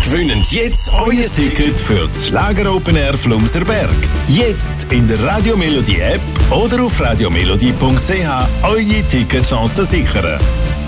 Gewinnt jetzt euer Ticket für das Schlager Open Air Flumserberg. Jetzt in der Radio Melodie App oder auf radiomelodie.ch eure Ticketchancen sichern.